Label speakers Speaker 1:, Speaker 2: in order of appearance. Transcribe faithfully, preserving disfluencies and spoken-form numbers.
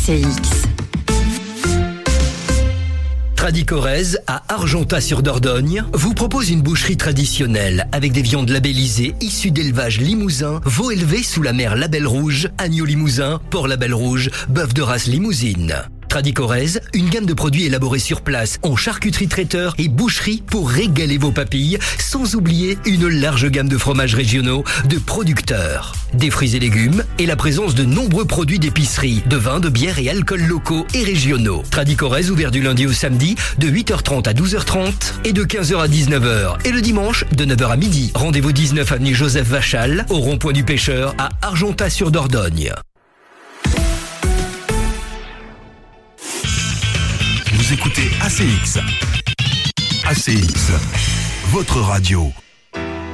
Speaker 1: C X.
Speaker 2: Tradicorez, à Argentat-sur-Dordogne, vous propose une boucherie traditionnelle avec des viandes labellisées issues d'élevage limousin, veaux élevés sous la mer Label Rouge, agneau limousin, porc Label Rouge, bœuf de race limousine. Tradicorez, une gamme de produits élaborés sur place en charcuterie traiteur et boucherie pour régaler vos papilles, sans oublier une large gamme de fromages régionaux de producteurs. Des fruits et légumes et la présence de nombreux produits d'épicerie, de vins, de bières et alcools locaux et régionaux. Tradicorez ouvert du lundi au samedi de huit heures trente à douze heures trente et de quinze heures à dix-neuf heures. Et le dimanche de neuf heures à midi. Rendez-vous dix-neuf avenue Joseph Vachal au rond-point du Pêcheur à Argentat-sur-Dordogne.
Speaker 3: Vous écoutez A C X. A C X, votre radio.